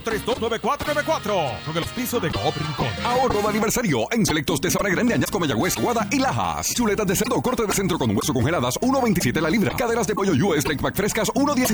832-9494. Con el auspicio de Coop Rincón. Ahorro de aniversario en selectos de Sabana Grande, Añasco, Mayagüez, Guada y Lajas. Chuletas de cerdo corte de centro con hueso congeladas, $1.27 la libra. Caderas de pollo US Strike Pack frescas, $1.17